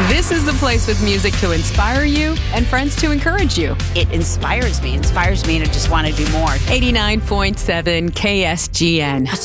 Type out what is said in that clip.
This is the place with music to inspire you and friends to encourage you. It inspires me, and I just want to do more. 89.7 KSGN.